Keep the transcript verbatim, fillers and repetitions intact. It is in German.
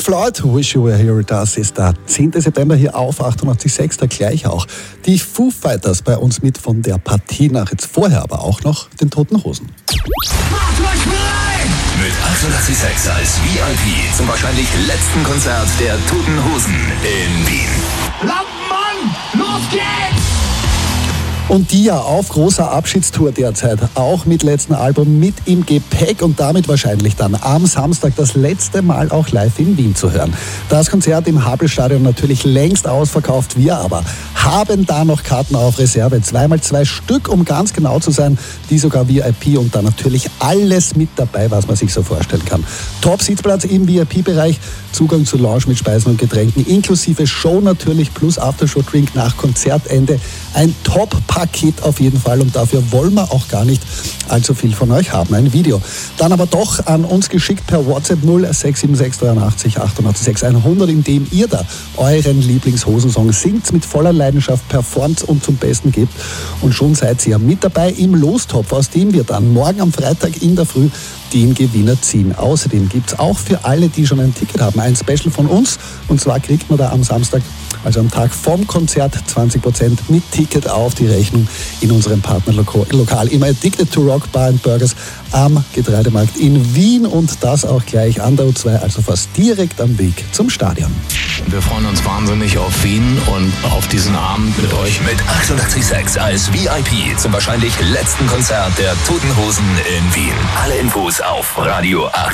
Floyd, Wish You Were Here. Das ist der zehnten September hier auf achtundachtzig Komma sechs, da gleich auch die Foo Fighters bei uns mit von der Partie nach. Jetzt vorher aber auch noch den Toten Hosen. Mit achtundachtzig Komma sechs als V I P zum wahrscheinlich letzten Konzert der Toten Hosen in Wien. Lampenmann, los geht's! Und die ja auf großer Abschiedstour derzeit, auch mit letztem Album mit im Gepäck und damit wahrscheinlich dann am Samstag das letzte Mal auch live in Wien zu hören. Das Konzert im Habelstadion natürlich längst ausverkauft, wir aber haben da noch Karten auf Reserve, zweimal zwei Stück, um ganz genau zu sein, die sogar V I P und da natürlich alles mit dabei, was man sich so vorstellen kann. Top-Sitzplatz im V I P-Bereich, Zugang zur Lounge mit Speisen und Getränken, inklusive Show natürlich, plus Aftershow-Drink nach Konzertende. Ein Top-Paket auf jeden Fall und dafür wollen wir auch gar nicht allzu viel von euch haben. Ein Video. Dann aber doch an uns geschickt per WhatsApp null sechs sieben sechs dreiundachtzig achtundachtzig sechs hundert, in dem ihr da euren Lieblingshosensong singt, mit voller Leidenschaft performt und zum Besten gebt. Und schon seid ihr mit dabei im Lostopf, aus dem wir dann morgen am Freitag in der Früh den Gewinner ziehen. Außerdem gibt es auch für alle, die schon ein Ticket haben, ein Special von uns. Und zwar kriegt man da am Samstag, also am Tag vom Konzert, zwanzig Prozent mit Ticket auf die Rechnung in unserem Partnerlokal im Addicted to Rock Bar and Burgers am Getreidemarkt in Wien. Und das auch gleich an der U zwei, also fast direkt am Weg zum Stadion. Wir freuen uns wahnsinnig auf Wien und auf diesen Abend mit euch. Mit achtundachtzig Komma sechs als V I P zum wahrscheinlich letzten Konzert der Toten Hosen in Wien. Alle Infos auf Radio acht.